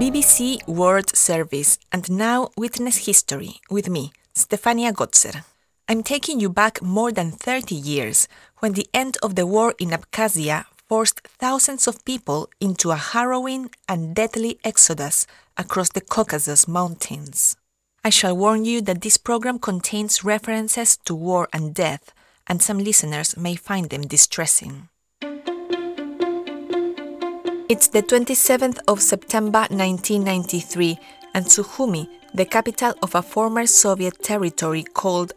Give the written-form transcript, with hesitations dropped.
BBC World Service, and now Witness History with me, Stefania Gotzer. I'm taking you back more than 30 years, when the end of the war in Abkhazia forced thousands of people into a harrowing and deadly exodus across the Caucasus Mountains. I shall warn you that this program contains references to war and death, and some listeners may find them distressing. It's the 27th of September 1993, and Sukhumi, the capital of a former Soviet territory called